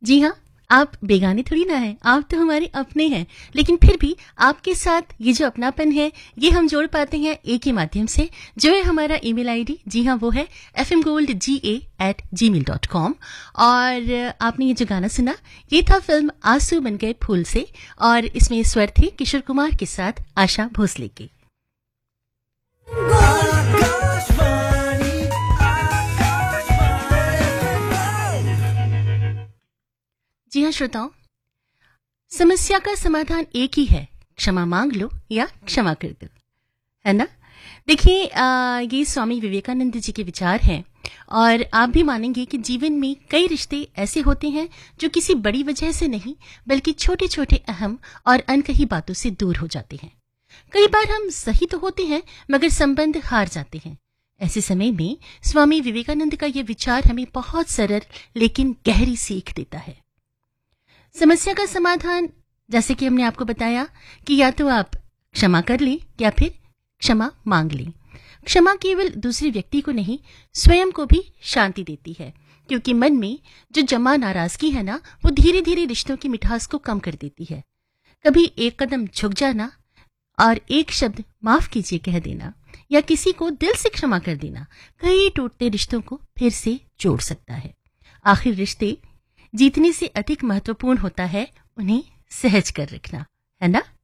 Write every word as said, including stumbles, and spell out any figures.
जी हाँ, आप बेगाने थोड़ी ना हैं, आप तो हमारे अपने हैं। लेकिन फिर भी आपके साथ ये जो अपनापन है, ये हम जोड़ पाते हैं एक के माध्यम से, जो है हमारा ईमेल आईडी। जी हाँ, वो है एफ एम गोल्ड जी ए एट जी मेल डॉट कॉम। और आपने ये जो गाना सुना, ये था फिल्म आंसू बन गए फूल से, और इसमें स्वर थे किशोर कुमार के साथ आशा भोसले के। जी हाँ श्रोताओं, समस्या का समाधान एक ही है, क्षमा मांग लो या क्षमा कर दो, है ना। देखिए, ये स्वामी विवेकानंद जी के विचार हैं, और आप भी मानेंगे कि जीवन में कई रिश्ते ऐसे होते हैं जो किसी बड़ी वजह से नहीं, बल्कि छोटे छोटे अहम और अनकही बातों से दूर हो जाते हैं। कई बार हम सही तो होते हैं, मगर संबंध हार जाते हैं। ऐसे समय में स्वामी विवेकानंद का यह विचार हमें बहुत सरल लेकिन गहरी सीख देता है। समस्या का समाधान, जैसे कि हमने आपको बताया, कि या तो आप क्षमा कर लें या फिर क्षमा मांग लें। क्षमा केवल दूसरे व्यक्ति को नहीं, स्वयं को भी शांति देती है, क्योंकि मन में जो जमा नाराजगी है ना, वो धीरे धीरे रिश्तों की मिठास को कम कर देती है। कभी एक कदम झुक जाना और एक शब्द माफ कीजिए कह देना, या किसी को दिल से क्षमा कर देना, कई टूटते रिश्तों को फिर से जोड़ सकता है। आखिर रिश्ते जीतने से अधिक महत्वपूर्ण होता है उन्हें सहज कर रखना, है ना।